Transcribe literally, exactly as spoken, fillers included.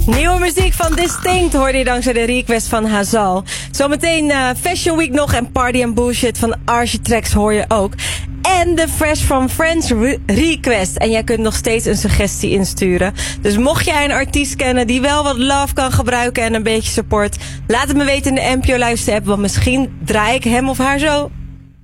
Nieuwe muziek van Distinct hoorde je dankzij de request van Hazal. Zometeen uh, Fashion Week nog en Party and Bullshit van Architrax hoor je ook. En de Fresh from Friends re- request. En jij kunt nog steeds een suggestie insturen. Dus mocht jij een artiest kennen die wel wat love kan gebruiken en een beetje support, laat het me weten in de N P O Luister app, want misschien draai ik hem of haar zo.